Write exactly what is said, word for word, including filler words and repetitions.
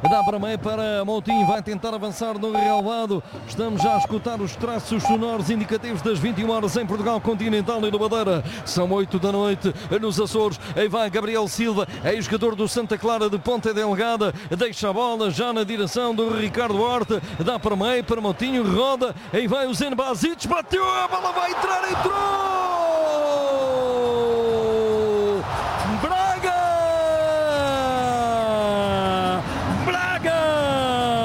Dá para meio para Moutinho, vai tentar avançar no relvado. Estamos já a escutar os traços sonoros indicativos das vinte e uma horas em Portugal Continental e no Madeira. São oito da noite nos Açores. Aí vai Gabriel Silva, é o jogador do Santa Clara de Ponta Delgada. Deixa a bola já na direção do Ricardo Horta. Dá para meio para Moutinho, roda. Aí vai o Zen Basic, bateu, a bola vai entrar, entrou!